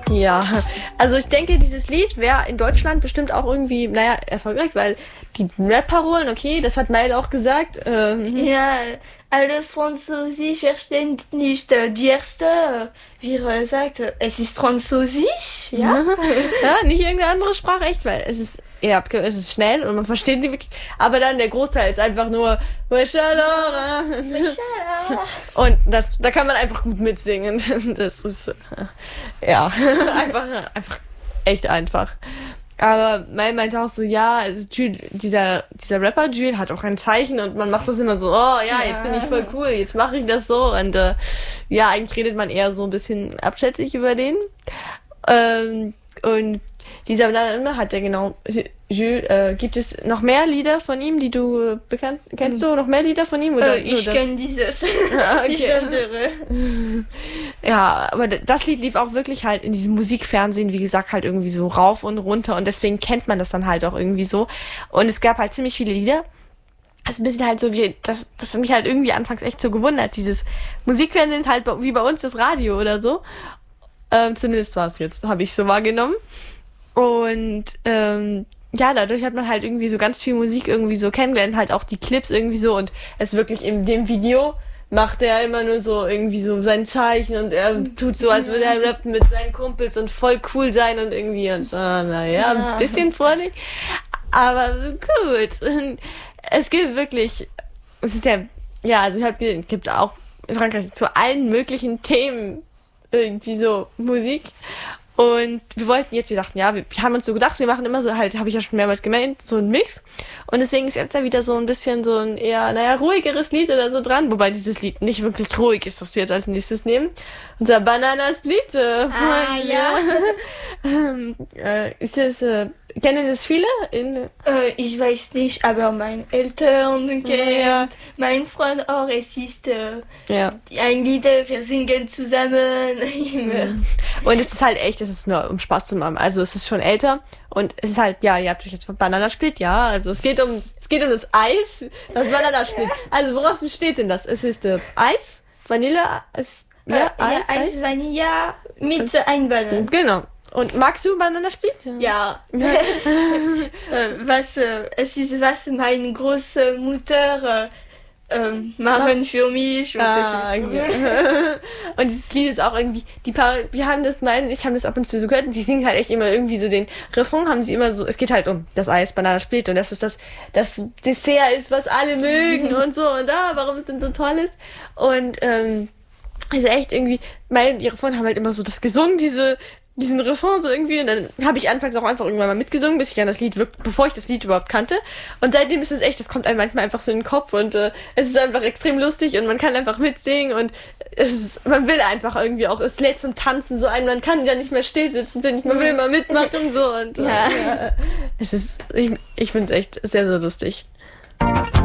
Ja, also ich denke, dieses Lied wäre in Deutschland bestimmt auch irgendwie, erfolgreich, weil die Rap-Parolen, okay, das hat Mail auch gesagt. Ja, alles Französisch versteht nicht. Die erste, wie er sagt, es ist Französisch, ja? Ja, nicht irgendeine andere Sprache, echt, weil es ist schnell und man versteht sie wirklich, aber dann der Großteil ist einfach nur Mashallah. Und da kann man einfach gut mitsingen. Das ist, ja, einfach echt einfach. Aber Mel meinte auch so, ja, dieser Rapper Jules hat auch ein Zeichen und man macht das immer so, oh ja, jetzt bin ich voll cool, jetzt mache ich das so. Und ja, eigentlich redet man eher so ein bisschen abschätzig über den. Und dieser hat ja genau, Jules, gibt es noch mehr Lieder von ihm, die du kennst du noch mehr Lieder von ihm? Oder ich kenne dieses, okay. nicht andere. Ja, aber das Lied lief auch wirklich halt in diesem Musikfernsehen, wie gesagt, halt irgendwie so rauf und runter und deswegen kennt man das dann halt auch irgendwie so. Und es gab halt ziemlich viele Lieder. Das ist ein bisschen halt so wie, das hat mich halt irgendwie anfangs echt so gewundert. Dieses Musikfernsehen ist halt wie bei uns das Radio oder so. Zumindest war es jetzt, habe ich so wahrgenommen. Und ja, dadurch hat man halt irgendwie so ganz viel Musik irgendwie so kennengelernt, halt auch die Clips irgendwie so und es wirklich in dem Video macht er immer nur so irgendwie so sein Zeichen und er tut so, als würde er rappen mit seinen Kumpels und voll cool sein und irgendwie und ein bisschen vornehm. Aber gut. Es gibt wirklich, es ist ja, also ich habe gesehen, es gibt auch in Frankreich zu allen möglichen Themen irgendwie so Musik. Und wir dachten, ja, wir haben uns so gedacht, wir machen immer so halt, habe ich ja schon mehrmals gemeint, so ein Mix. Und deswegen ist jetzt da wieder so ein bisschen so ein eher, ruhigeres Lied oder so dran. Wobei dieses Lied nicht wirklich ruhig ist, was wir jetzt als nächstes nehmen. Unser Banana Split. Ist das, kennen das viele? Ich weiß nicht, aber meine Eltern kennen, mein Freund auch, es ist ein Lied, wir singen zusammen. Und es ist halt echt, es ist nur um Spaß zu machen. Also es ist schon älter und es ist halt, ja, ihr habt euch jetzt von Banana Split, ja, also es geht um das Eis, das Banana Split. Also woraus besteht denn das? Es ist Eis, Vanille, Eis, Vanille mit Einbannen. Genau. Und magst du Banana Split? Ja. Es ist, was meine große Mutter machen für mich. Und das ist cool. Und dieses Lied ist auch irgendwie, ich habe das ab und zu so gehört und sie singen halt echt immer irgendwie so den Refrain, haben sie immer so, es geht halt um das Eis, Banana Split und das ist das Dessert ist, was alle mögen und so und warum es denn so toll ist. Und also echt irgendwie, ihre Freunde haben halt immer so das gesungen, diesen Refrain so irgendwie und dann habe ich anfangs auch einfach irgendwann mal mitgesungen, bevor ich das Lied überhaupt kannte und seitdem ist es echt, das kommt einem manchmal einfach so in den Kopf und es ist einfach extrem lustig und man kann einfach mitsingen und man will einfach irgendwie auch, es lädt zum Tanzen so ein, man kann ja nicht mehr still sitzen, finde ich, man will mal mitmachen so und es ist, ich finde es echt sehr, sehr lustig.